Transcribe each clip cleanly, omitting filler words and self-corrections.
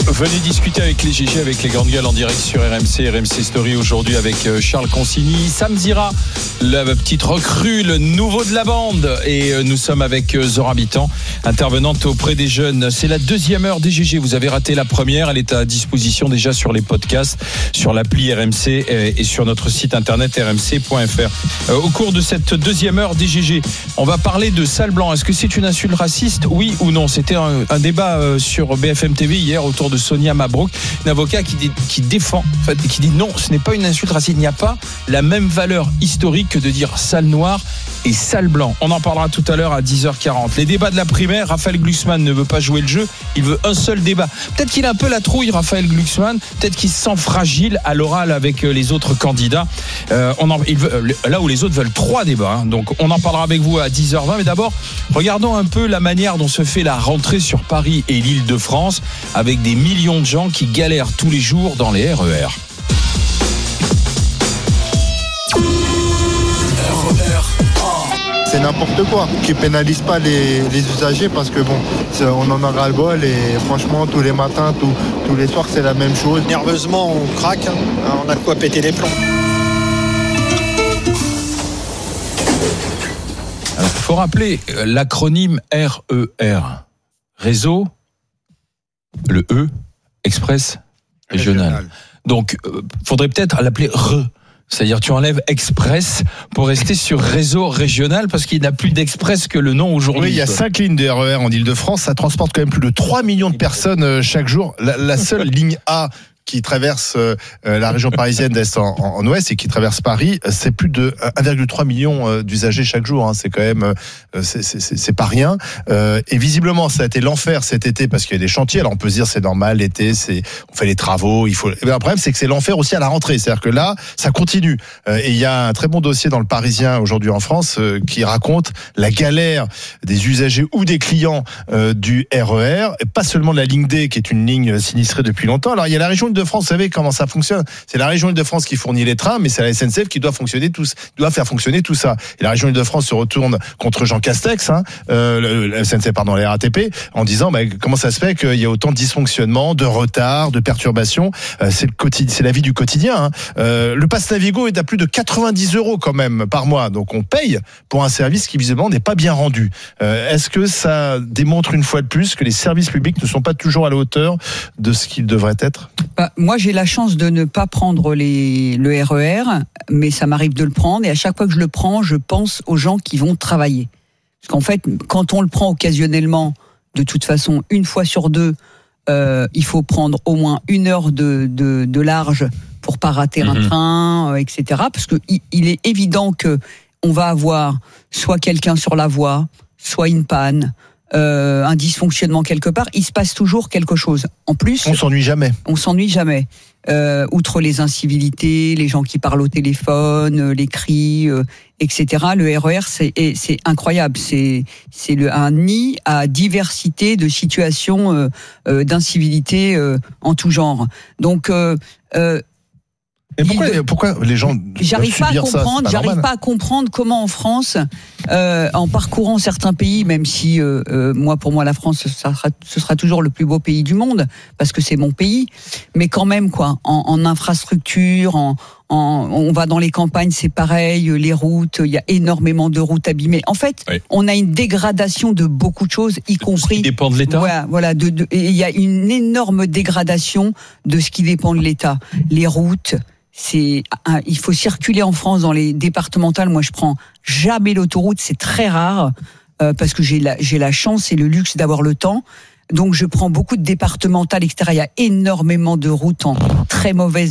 Venez discuter avec les GG, avec les grandes gueules en direct sur RMC Story aujourd'hui avec Charles Consigny, Sam Zira, la petite recrue, le nouveau de la bande, et nous sommes avec Zora Habitant, intervenante auprès des jeunes. C'est la deuxième heure des GG, vous avez raté la première, elle est à disposition déjà sur les podcasts, sur l'appli RMC et sur notre site internet rmc.fr. Au cours de cette deuxième heure des GG, on va parler de sale blanc. Est-ce que c'est une insulte raciste, oui ou non? C'était un débat sur BFM TV hier autour de Sonia Mabrouk, une avocate qui défend, en fait, qui dit non, ce n'est pas une insulte raciste. Il n'y a pas la même valeur historique que de dire sale noir et sale blanc. On en parlera tout à l'heure à 10h40. Les débats de la primaire, Raphaël Glucksmann ne veut pas jouer le jeu, il veut un seul débat. Peut-être qu'il a un peu la trouille, Raphaël Glucksmann, peut-être qu'il se sent fragile à l'oral avec les autres candidats. Là où les autres veulent 3 débats. Donc on en parlera avec vous à 10h20. Mais d'abord, regardons un peu la manière dont se fait la rentrée sur Paris et l'Île-de-France, avec des millions de gens qui galèrent tous les jours dans les RER. C'est n'importe quoi, qui pénalise pas les usagers, parce que bon, on en a ras le bol, et franchement tous les matins, tous les soirs c'est la même chose. Nerveusement on craque, on a de quoi péter les plombs. Il faut rappeler l'acronyme RER, réseau, le E, Express Régional. Donc faudrait peut-être l'appeler RE. C'est-à-dire tu enlèves Express pour rester sur réseau régional, parce qu'il n'y a plus d'Express que le nom aujourd'hui. Oui, il y a 5 lignes de RER en Ile-de-France, ça transporte quand même plus de 3 millions de personnes chaque jour. La seule ligne A qui traverse la région parisienne d'est en ouest et qui traverse Paris, c'est plus de 1,3 million d'usagers chaque jour. C'est quand même, c'est pas rien. Et visiblement, ça a été l'enfer cet été parce qu'il y a des chantiers. Alors on peut se dire c'est normal, l'été, on fait les travaux. Le problème, c'est que c'est l'enfer aussi à la rentrée. C'est-à-dire que là, ça continue. Et il y a un très bon dossier dans le Parisien aujourd'hui en France qui raconte la galère des usagers ou des clients du RER, et pas seulement de la ligne D qui est une ligne sinistrée depuis longtemps. Alors il y a la région de France, vous savez comment ça fonctionne. C'est la région Île-de-France qui fournit les trains, mais c'est la SNCF qui doit faire fonctionner tout ça. Et la région Île-de-France se retourne contre Jean Castex, la SNCF, la RATP, en disant comment ça se fait qu'il y a autant de dysfonctionnements, de retards, de perturbations. C'est la vie du quotidien. Le pass Navigo est à plus de 90 € quand même par mois, donc on paye pour un service qui visiblement n'est pas bien rendu. Est-ce que ça démontre une fois de plus que les services publics ne sont pas toujours à la hauteur de ce qu'ils devraient être? Moi, j'ai la chance de ne pas prendre le RER, mais ça m'arrive de le prendre. Et à chaque fois que je le prends, je pense aux gens qui vont travailler. Parce qu'en fait, quand on le prend occasionnellement, de toute façon, une fois sur 2, il faut prendre au moins 1 heure de large pour pas rater un train, etc. Parce que il est évident que on va avoir soit quelqu'un sur la voie, soit une panne, un dysfonctionnement quelque part. Il se passe toujours quelque chose. En plus, on s'ennuie jamais. Outre les incivilités, les gens qui parlent au téléphone, les cris, etc. Le RER, c'est incroyable. C'est un nid à diversité de situations d'incivilité en tout genre. Donc et pourquoi les gens j'arrive pas à comprendre comment en France, en parcourant certains pays, même si pour moi la France ce sera toujours le plus beau pays du monde parce que c'est mon pays, mais quand même en infrastructure, on va dans les campagnes, c'est pareil, les routes, il y a énormément de routes abîmées. En fait, on a une dégradation de beaucoup de choses, y compris. Ce qui dépend de l'État. Voilà, il y a une énorme dégradation de ce qui dépend de l'État. Les routes. Il faut circuler en France dans les départementales. Moi, je prends jamais l'autoroute, c'est très rare parce que j'ai la chance et le luxe d'avoir le temps. Donc, je prends beaucoup de départementales, etc. Il y a énormément de routes en très mauvais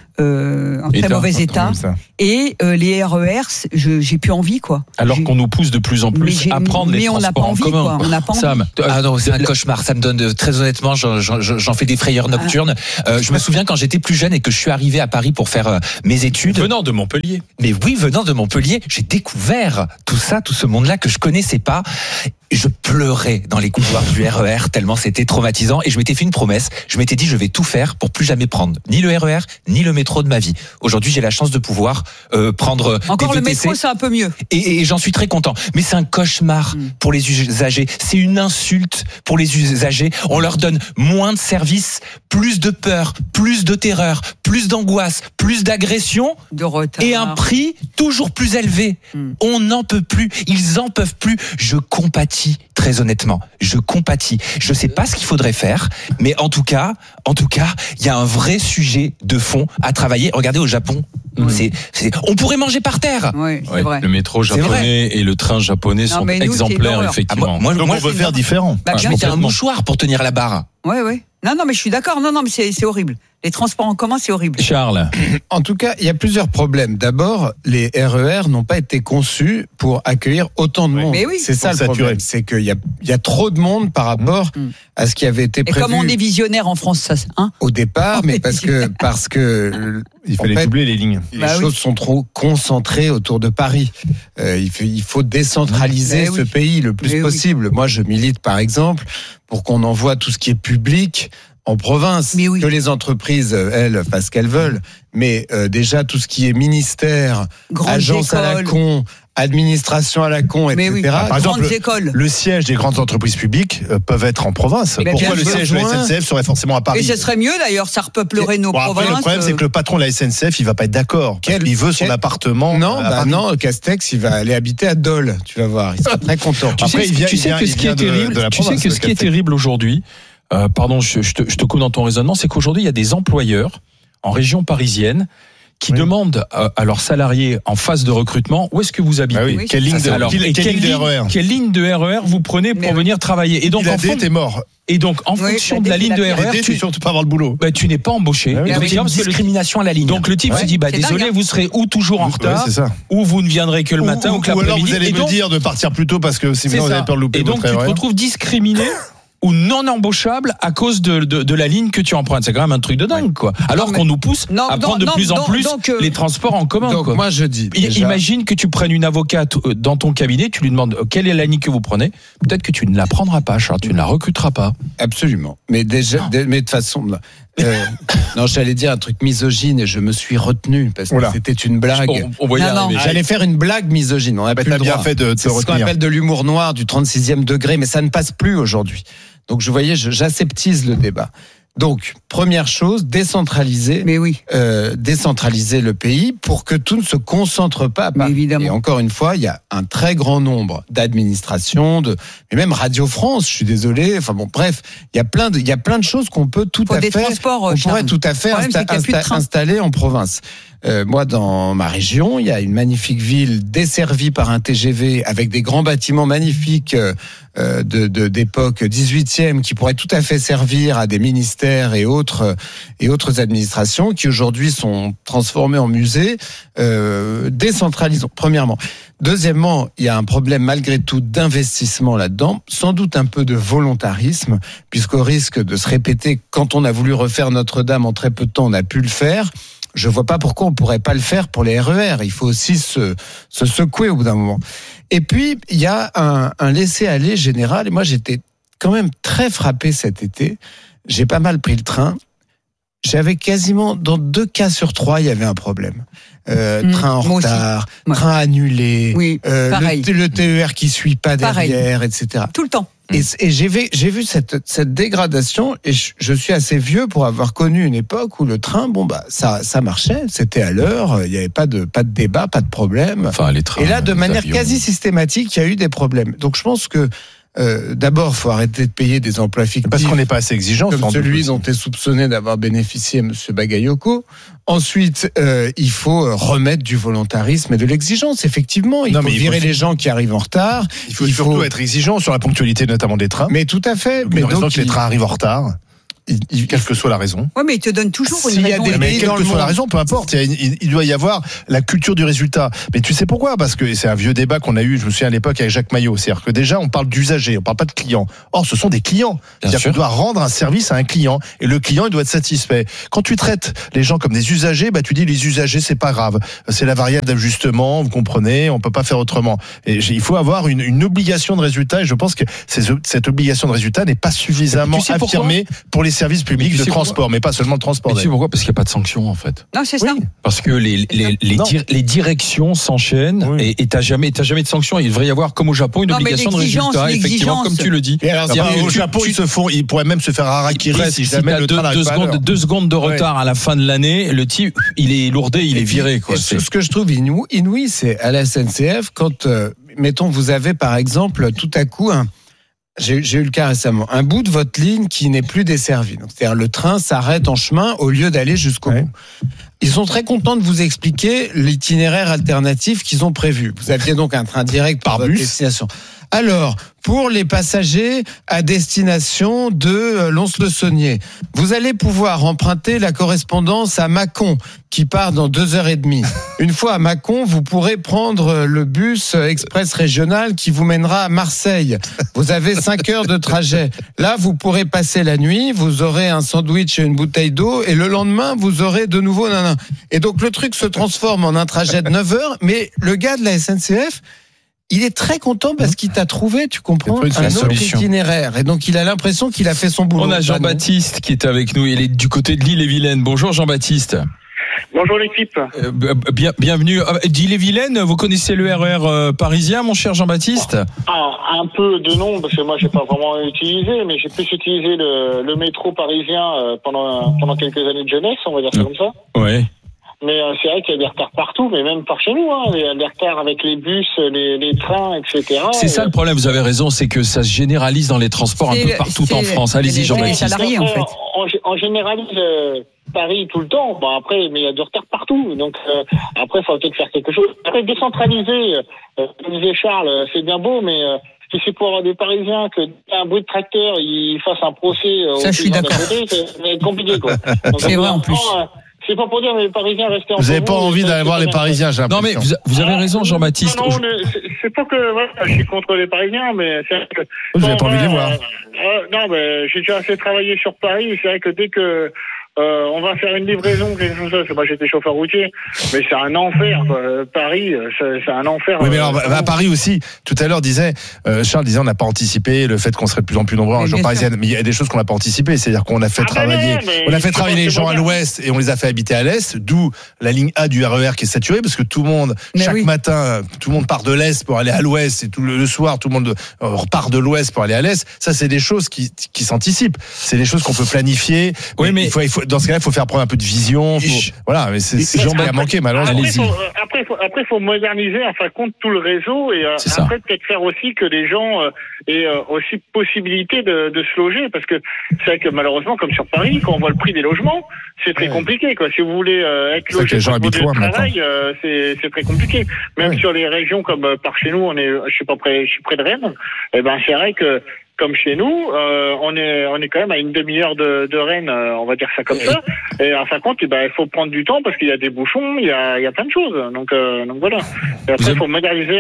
état. Et les RER, j'ai plus envie, quoi. Alors qu'on nous pousse de plus en plus à prendre les transports en commun. On n'a pas envie. Ah non, c'est un cauchemar. Ça me donne, très honnêtement, j'en fais des frayeurs nocturnes. Je me souviens quand j'étais plus jeune et que je suis arrivé à Paris pour faire mes études. Venant de Montpellier. Mais oui, venant de Montpellier, j'ai découvert tout ce monde-là que je connaissais pas. Je pleurais dans les couloirs du RER tellement c'était traumatisant, et je m'étais fait une promesse. Je m'étais dit, je vais tout faire pour plus jamais prendre ni le RER, ni le métro métro de ma vie. Aujourd'hui, j'ai la chance de pouvoir prendre Encore des le VTC. métro, c'est un peu mieux. Et j'en suis très content. Mais c'est un cauchemar pour les usagers. C'est une insulte pour les usagers. On leur donne moins de services, plus de peur, plus de terreur, plus d'angoisse, plus d'agression De retard. et un prix toujours plus élevé. On n'en peut plus. Ils en peuvent plus. Je compatis, très honnêtement. Je compatis. Je sais pas ce qu'il faudrait faire, mais en tout cas, il y a un vrai sujet de fond à travailler. Regardez au Japon. On pourrait manger par terre. Oui, c'est Ouais, vrai. le métro C'est vrai. japonais et le train japonais sont mais nous, c'est exemplaires, l'horreur. effectivement. Moi, Donc on veut faire différent. Bah, je bien mettais sûr. un mouchoir pour tenir la barre. Ouais. Non, mais je suis d'accord. Non, mais c'est horrible. Les transports en commun, c'est horrible. Charles, En tout cas, il y a plusieurs problèmes. D'abord, les RER n'ont pas été conçus pour accueillir autant de monde. Mais oui. C'est ça Pour le problème. saturer. C'est qu'il y a trop de monde par rapport à ce qui avait été Et prévu comme on est visionnaire en France, ça, hein au départ, On mais est parce que Il en fallait fait, doubler les lignes. les Bah oui. choses sont trop concentrées autour de Paris. Il faut décentraliser Mais oui. ce pays le plus Mais oui. possible. Moi, je milite, par exemple, pour qu'on envoie tout ce qui est public en province, Mais oui. que les entreprises, elles, fassent ce qu'elles veulent. Mais déjà, tout ce qui est ministère, Grandes agence à la écoles. con, administration à la con, etc. Mais oui. Par exemple, Grandes écoles. Le siège des grandes entreprises publiques peuvent être en province. Mais Pourquoi bien le sûr. siège de la SNCF serait forcément à Paris? Et ce serait mieux d'ailleurs, ça repeuplerait nos Bon, après, provinces. le problème, c'est que le patron de la SNCF, il va pas être d'accord. Il veut son appartement. Non, à Paris. non, Castex, il va aller habiter à Dole, tu vas voir. Il sera très content. Après, il vient- tu sais il que ce qui vient est de- terrible, de la tu sais province, que ce qui est le café. terrible aujourd'hui, pardon, je te coupe dans ton raisonnement, c'est qu'aujourd'hui il y a des employeurs en région parisienne qui demandent à leurs salariés en phase de recrutement où est-ce que vous habitez. Ah oui. Oui. Quelle ligne de, Alors, quelle et ligne de RER? quelle ligne de RER vous prenez pour Mais oui. venir travailler. Et donc, Il a en dit, fond- t'es mort. et donc, en Oui, fonction la de la dé- ligne de la- RER, L'idée, c'est surtout pas avoir le boulot. tu n'es pas embauché. Ah oui. Et donc, Donc, il y a une parce que le- discrimination à la ligne. donc le type Ouais. se dit, C'est désolé, dingue, hein. vous serez ou toujours en Ouais, retard, c'est ça. ou vous ne viendrez que le matin ou, que alors l'après-midi. vous allez Et me donc, dire de partir plus tôt parce que c'est sinon vous ça. avez peur de louper Et donc, votre tu te RER. retrouves discriminé ou non embauchable à cause de la ligne que tu empruntes. C'est quand même un truc de dingue, quoi. Alors mais- qu'on nous pousse Non, à non, prendre de non, plus en donc- plus donc, les transports en commun, Donc quoi. moi, je dis déjà, Imagine que tu prennes une avocate dans ton cabinet, tu lui demandes quelle est la ligne que vous prenez. Peut-être que tu ne la prendras pas, Charles, tu ne la recruteras pas. absolument. Mais déjà, mais de façon, non, j'allais dire un truc misogyne et je me suis retenu parce que Oula. c'était une blague. On va y Non, arriver. non. J'allais faire une blague misogyne. On a plus T'as le bien droit. fait de te C'est ce qu'on retenir. appelle de l'humour noir du 36e degré, mais ça ne passe plus aujourd'hui. Donc, je voyais, j'aseptise le débat. Donc, première chose, décentraliser, Mais oui. décentraliser le pays pour que tout ne se concentre pas à Mais Paris. évidemment. Et encore une fois, il y a un très grand nombre d'administrations, mais même Radio France, je suis désolé. Enfin bon, bref, il y a plein de choses qu'on peut tout Faut à des fait, transports, on pourrait Charles. tout à fait Le problème, c'est qu'il y a plus de train. installer en province. Moi, dans ma région, il y a une magnifique ville desservie par un TGV avec des grands bâtiments magnifiques d'époque 18e qui pourraient tout à fait servir à des ministères et autres administrations qui aujourd'hui sont transformés en musées. Décentralisons, premièrement. Deuxièmement, il y a un problème malgré tout d'investissement là-dedans, sans doute un peu de volontarisme, puisqu'au risque de se répéter, quand on a voulu refaire Notre-Dame en très peu de temps, on a pu le faire. Je vois pas pourquoi on pourrait pas le faire pour les RER. Il faut aussi se secouer au bout d'un moment. Et puis, il y a un laisser-aller général. Et moi, j'étais quand même très frappé cet été. J'ai pas mal pris le train. J'avais quasiment, dans 2 cas sur 3, il y avait un problème. Train en moi aussi. retard, Ouais. train annulé, Oui, pareil. le TER qui suit pas Pareil. derrière, etc. Tout le temps. Et j'ai vu cette dégradation et je suis assez vieux pour avoir connu une époque où le train, ça marchait, c'était à l'heure, il n'y avait pas de débat, pas de problème. Enfin, les trains, Et là, de les manière avions. quasi systématique, il y a eu des problèmes. Donc je pense que d'abord, faut arrêter de payer des emplois fictifs. Parce qu'on n'est pas assez exigeant. Comme sans doute celui aussi. dont est soupçonné d'avoir bénéficié M. Bagayoko. Ensuite, il faut remettre du volontarisme et de l'exigence, effectivement. Il Non, faut mais il virer faut- les gens qui arrivent en retard. Il faut surtout être exigeant sur la ponctualité, notamment des trains. Mais tout à fait. Mais raison donc, que les trains arrivent en retard, quelle que soit la raison. Oui, mais il te donne toujours une S'il y a raison. des Mais pays quelle dans que le soit la monde. raison, peu importe. Il doit y avoir la culture du résultat. Mais tu sais pourquoi? Parce que c'est un vieux débat qu'on a eu, je me souviens à l'époque avec Jacques Maillot. C'est-à-dire que déjà, on parle d'usagers, on parle pas de clients. Or, ce sont des clients. C'est-à-dire sûr. qu'on doit rendre un service à un client. Et le client, il doit être satisfait. Quand tu traites les gens comme des usagers, tu dis les usagers, c'est pas grave. C'est la variable d'ajustement, vous comprenez, on peut pas faire autrement. Et il faut avoir une obligation de résultat. Et je pense que cette obligation de résultat n'est pas suffisamment Tu sais pourquoi affirmée pour les service public de transport, mais pas seulement de transport. Mais tu sais pourquoi ? Parce qu'il n'y a pas de sanctions, en fait. Non, c'est ça. Parce que les directions s'enchaînent et t'as jamais de sanctions. Il devrait y avoir, comme au Japon, une obligation de résultat, effectivement, comme tu le dis. Et alors, au Japon, ils pourraient même se faire harakiri si jamais le train n'arrive pas à l'heure. 2 secondes de retard à la fin de l'année, le type, il est lourdé, il est viré, quoi. Ce que je trouve inouï, c'est à la SNCF, quand, mettons, vous avez par exemple tout à coup j'ai eu le cas récemment, un bout de votre ligne qui n'est plus desservi. Donc, c'est-à-dire le train s'arrête en chemin au lieu d'aller jusqu'au bout. Ils sont très contents de vous expliquer l'itinéraire alternatif qu'ils ont prévu. Vous aviez donc un train direct par bus. Destination. Alors, pour les passagers à destination de Lons-le-Saunier, vous allez pouvoir emprunter la correspondance à Mâcon, qui part dans 2h30. Une fois à Mâcon, vous pourrez prendre le bus express régional qui vous mènera à Marseille. Vous avez 5 heures de trajet. Là, vous pourrez passer la nuit, vous aurez un sandwich et une bouteille d'eau, et le lendemain, vous aurez de nouveau nanana. Et donc, le truc se transforme en un trajet de 9 heures, mais le gars de la SNCF, il est très content parce qu'il t'a trouvé, tu comprends, un autre itinéraire. Et donc, il a l'impression qu'il a fait son boulot. On a Jean-Baptiste qui est avec nous. Il est du côté de l'Ille-et-Vilaine. Bonjour Jean-Baptiste. Bonjour l'équipe. Bienvenue. D'Ille-et-Vilaine, vous connaissez le RER parisien, mon cher Jean-Baptiste ? Un peu de nom, parce que moi j'ai pas vraiment utilisé, mais j'ai plus utilisé le métro parisien pendant quelques années de jeunesse, on va dire ça comme ça. Ouais. Mais c'est vrai qu'il y a des retards partout, mais même par chez nous, il y a des retards avec les bus, les trains, etc. C'est ça le problème, vous avez raison, c'est que ça se généralise dans les transports un peu partout en France. Allez-y Jean-Baptiste. Salariés, en fait. On généralise Paris tout le temps. Bon après, mais il y a du retard partout. Donc après, il faut peut-être faire quelque chose. Après, décentraliser, comme disait Charles, c'est bien beau, mais si c'est pour avoir des Parisiens que un bout de tracteur, il fasse un procès. Ça, je suis d'accord. Ça va être compliqué, quoi. Donc, c'est vrai en plus. C'est pas pour dire que les Parisiens restez en Vous n'avez pas envie d'aller voir les Parisiens, j'ai l'impression. Non, mais vous avez raison, Jean-Baptiste. Non, c'est pas que voilà, je suis contre les Parisiens, mais c'est vrai que. Vous n'avez pas envie de les voir. Non, mais j'ai déjà assez travaillé sur Paris. C'est vrai que dès que on va faire une livraison, quelque chose comme ça. Moi, j'étais chauffeur routier, mais c'est un enfer, quoi. Paris, c'est un enfer. Oui, mais alors, à Paris aussi, tout à l'heure, Charles disait, on n'a pas anticipé le fait qu'on serait de plus en plus nombreux en région parisienne. Mais il y a des choses qu'on n'a pas anticipées. C'est-à-dire qu'on a fait travailler les gens à l'ouest et on les a fait habiter à l'est, d'où la ligne A du RER qui est saturée, parce que tout le monde, chaque matin, tout le monde part de l'est pour aller à l'ouest et tout le soir, tout le monde repart de l'ouest pour aller à l'est. Ça, c'est des choses qui s'anticipent. C'est des choses qu'on peut planifier. Oui, mais dans ce cas-là, il faut faire prendre un peu de vision. Voilà, mais c'est Jean-Baptiste a manqué, malheureusement. Après, faut moderniser, en fin de compte, tout le réseau et après, peut-être faire aussi que les gens aient aussi possibilité de se loger, parce que c'est vrai que malheureusement, comme sur Paris, quand on voit le prix des logements, c'est très compliqué, quoi. Si vous voulez être logé pour votre travail, c'est très compliqué. Même sur les régions comme par chez nous, je suis près de Rennes. Et ben, c'est vrai que comme chez nous, on est quand même à une demi-heure de Rennes, on va dire ça comme ça. Et en fin de compte, il faut prendre du temps parce qu'il y a des bouchons, il y a plein de choses. Donc voilà. Et après, il faut moderniser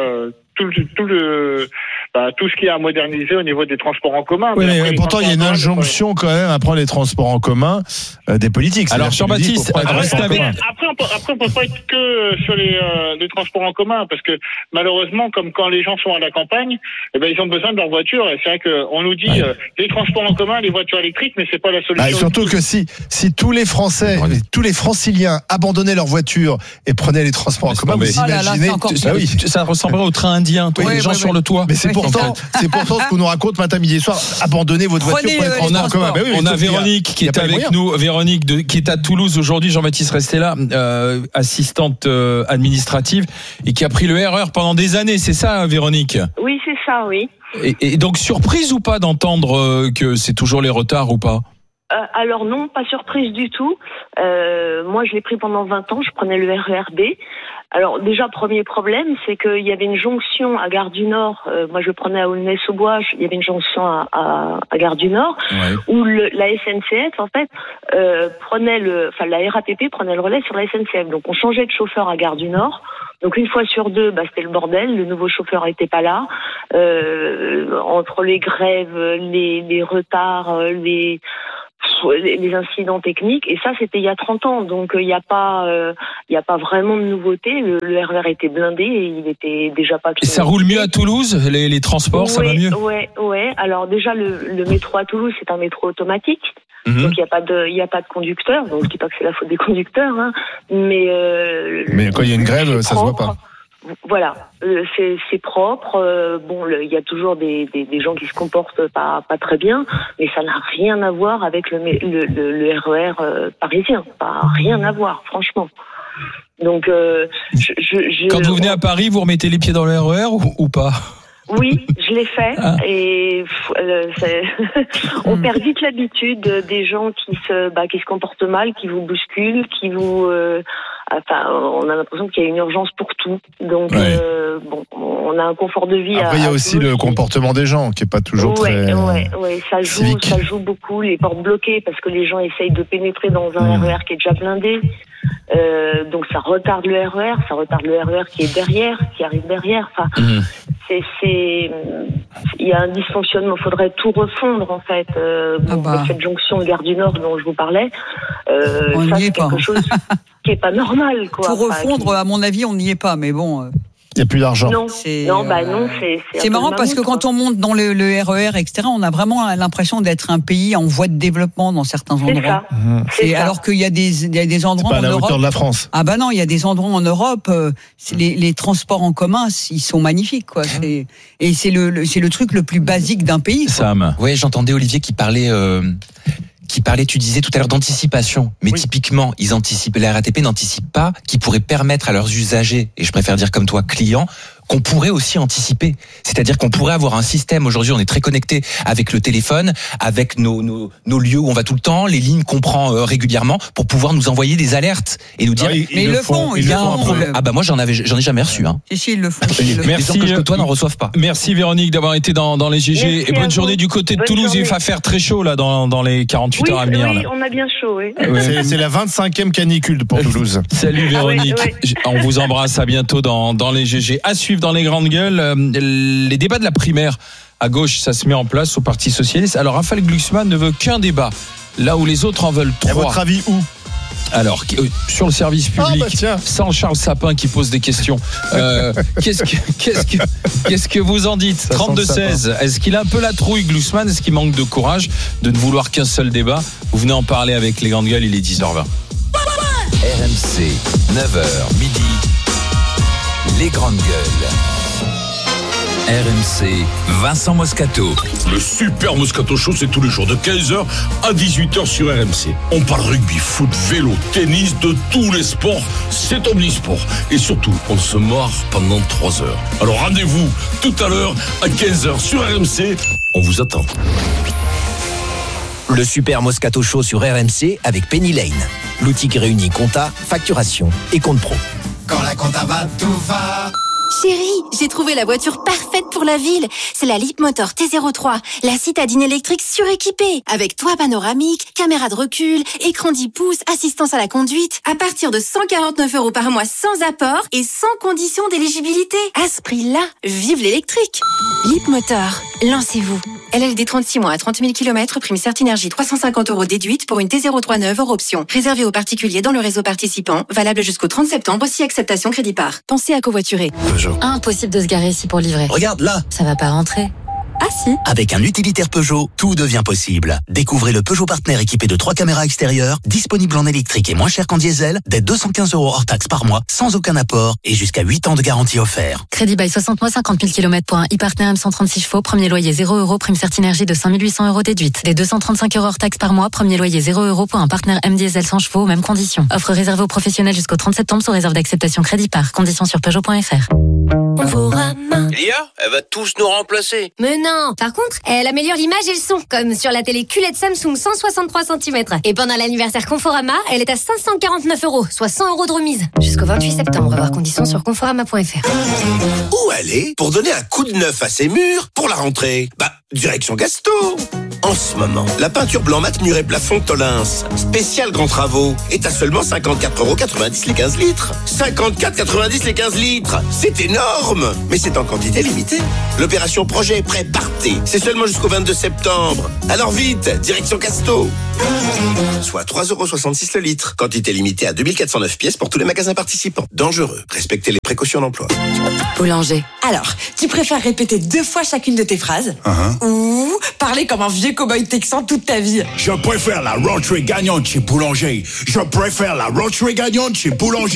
tout ce qui est à moderniser au niveau des transports en commun. Oui, mais pourtant, il y a une injonction quand même à prendre les transports en commun des politiques. Alors, Jean-Baptiste, restez avec. Après, on peut pas être que sur les transports en commun, parce que malheureusement, comme quand les gens sont à la campagne, ils ont besoin de leur voiture. Et c'est vrai qu'on nous dit les transports en commun, les voitures électriques, mais c'est pas la solution. Surtout que si tous les Français, tous les Franciliens abandonnaient leur voiture et prenaient les transports en commun, vous imaginez, ça ressemblerait au train indien, les gens sur le toit. Mais c'est pourtant ce qu'on nous raconte matin, midi et soir. Abandonnez votre voiture pour les transports en commun. On a Véronique qui est avec nous. Véronique qui est à Toulouse aujourd'hui. Jean-Baptiste, restez là, assistante administrative et qui a pris le RER pendant des années. C'est ça, Véronique? Oui, c'est ça, oui. Et donc, surprise ou pas d'entendre que c'est toujours les retards ou pas? Alors non, pas surprise du tout. Moi, je l'ai pris pendant 20 ans. Je prenais le RER B. Alors déjà, premier problème, c'est qu'il y avait une jonction à Gare du Nord. Moi, je prenais à Aulnay-sous-Bois. Il y avait une jonction à Gare du Nord, où la SNCF, en fait, la RATP prenait le relais sur la SNCF. Donc, on changeait de chauffeur à Gare du Nord. Donc, une fois sur deux, c'était le bordel. Le nouveau chauffeur n'était pas là. Entre les grèves, les retards, les incidents techniques, et ça c'était il y a 30 ans, donc il n'y a pas vraiment de nouveauté. Le RER était blindé et il était déjà pas. Et ça roule mieux à Toulouse, les transports, ça va mieux. Ouais. Alors déjà le métro à Toulouse, c'est un métro automatique. Donc il y a pas de conducteur, donc je dis pas que c'est la faute des conducteurs, hein, mais quand il y a une grève, ça se voit pas. Voilà, c'est propre. Il y a toujours des gens qui se comportent pas très bien, mais ça n'a rien à voir avec le RER parisien, pas rien à voir, franchement. Donc quand vous venez à Paris, vous remettez les pieds dans le RER ou pas? Oui, je l'ai fait et on perd vite l'habitude des gens qui se comportent mal, qui vous bousculent, qui vous on a l'impression qu'il y a une urgence pour tout. Donc on a un confort de vie. Après il y a aussi le comportement des gens qui est pas toujours très ça joue beaucoup, les portes bloquées parce que les gens essayent de pénétrer dans un RER qui est déjà blindé. Donc ça retarde le RER qui est derrière, qui arrive derrière. Enfin, il y a un dysfonctionnement. Il faudrait tout refondre en fait. Cette jonction Gare du Nord dont je vous parlais, on n'y est pas. Quelque chose qui est pas normal, quoi. Tout refondre, à mon avis, on n'y est pas. Mais bon. Il n'y a plus d'argent. Non, c'est marrant parce que quand on monte dans le RER, etc., on a vraiment l'impression d'être un pays en voie de développement dans certains endroits. Alors qu'il y a des endroits en Europe. C'est pas à la hauteur de la France. Ah bah non, il y a des endroits en Europe, les transports en commun, ils sont magnifiques, quoi. Et c'est le truc le plus basique d'un pays, quoi. Sam. Ouais, j'entendais Olivier qui parlait, tu disais tout à l'heure d'anticipation. Mais typiquement, la RATP n'anticipe pas, qui pourrait permettre à leurs usagers, et je préfère dire comme toi, clients, qu'on pourrait aussi anticiper. C'est-à-dire qu'on pourrait avoir un système, aujourd'hui on est très connecté avec le téléphone, avec nos lieux où on va tout le temps, les lignes qu'on prend régulièrement, pour pouvoir nous envoyer des alertes et nous dire... Mais ils le font. Il y a un problème. Ah bah moi j'en ai jamais reçu. Si, ils le font. Merci. Les gens que je côtoie n'en reçoivent pas. Merci Véronique d'avoir été dans les GG. Merci et bonne journée du côté de Toulouse. Il va faire très chaud là dans les 48 heures à venir. Oui, on a bien chaud. Oui. C'est la 25e canicule pour Toulouse. Salut Véronique. On vous embrasse, à bientôt dans les GG. À suivre dans les grandes gueules, les débats de la primaire à gauche, ça se met en place au Parti Socialiste. Alors Raphaël Glucksmann ne veut qu'un débat, là où les autres en veulent 3. À votre avis, où ? Alors, sur le service public, sans Charles Sapin qui pose des questions. Qu'est-ce que vous en dites ? 32-16. Est-ce qu'il a un peu la trouille, Glucksmann ? Est-ce qu'il manque de courage de ne vouloir qu'un seul débat ? Vous venez en parler avec les grandes gueules, il est 10h20. RMC, 9h, midi. Les grandes gueules. RMC, Vincent Moscato. Le Super Moscato Show, c'est tous les jours de 15h à 18h sur RMC. On parle rugby, foot, vélo, tennis, de tous les sports. C'est omnisport. Et surtout, on se marre pendant 3 heures. Alors rendez-vous tout à l'heure à 15h sur RMC. On vous attend. Le Super Moscato Show sur RMC avec Penny Lane. L'outil qui réunit compta, facturation et compte pro. Quand la compta va, tout va. Chérie, j'ai trouvé la voiture parfaite pour la ville. C'est la Leapmotor T03, la citadine électrique suréquipée. Avec toit panoramique, caméra de recul, écran 10 pouces, assistance à la conduite. À partir de 149 € par mois sans apport et sans condition d'éligibilité. À ce prix-là, vive l'électrique. Leapmotor, lancez-vous. LLD 36 mois à 30 000 km, prime Certinergie 350 € déduite pour une T03 neuve hors option. Réservé aux particuliers dans le réseau participant, valable jusqu'au 30 septembre si acceptation crédit par. Pensez à covoiturer. Peugeot. Impossible de se garer ici pour livrer. Regarde là. Ça va pas rentrer. Ah si. Avec un utilitaire Peugeot, tout devient possible. Découvrez le Peugeot Partner équipé de 3 caméras extérieures, disponible en électrique et moins cher qu'en diesel, dès 215 € hors taxe par mois, sans aucun apport et jusqu'à 8 ans de garantie offert. Crédit by 60 mois, 50 000 km pour un e-Partner M136 chevaux, premier loyer 0 €, prime Certinergie de 5 800 € déduite. Dès 235 € hors taxe par mois, premier loyer 0 € pour un Partner M diesel 100 chevaux, mêmes conditions. Offre réservée aux professionnels jusqu'au 30 septembre sous réserve d'acceptation crédit par. Conditions sur Peugeot.fr. Lia, elle va tous nous remplacer. Mais non, par contre, elle améliore l'image et le son, comme sur la télé QLED Samsung 163 cm. Et pendant l'anniversaire Conforama, elle est à 549 €, soit 100 € de remise. Jusqu'au 28 septembre, voir conditions sur conforama.fr. Où aller pour donner un coup de neuf à ses murs pour la rentrée ? Direction Gasto. En ce moment, la peinture blanc mat mur et plafond Tolins, spécial grands travaux, est à seulement 54,90€ les 15 litres. 54,90€ les 15 litres, c'est énorme. Mais c'est en quantité limitée. L'opération projet est prêt, partez. C'est seulement jusqu'au 22 septembre. Alors vite, direction Casto. Soit 3,66€ le litre. Quantité limitée à 2409 pièces pour tous les magasins participants. Dangereux. Respectez les précautions d'emploi. Boulanger. Alors, tu préfères répéter 2 fois chacune de tes phrases ou parler comme un vieux cow-boy texan toute ta vie? Je préfère la rôterie gagnante chez Boulanger. Je préfère la rôterie gagnante chez Boulanger.